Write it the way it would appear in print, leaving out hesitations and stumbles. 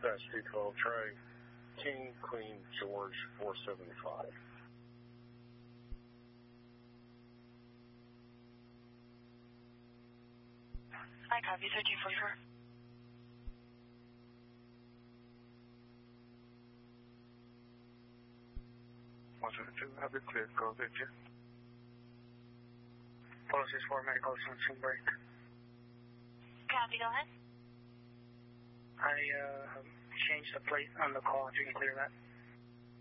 Dispatch 212, try King Queen George 475. I copy 1344. 172, have it cleared. Go Victor. Policy 4, medical assumption break. Copy, go ahead. I changed the plate on the call, if you can clear that.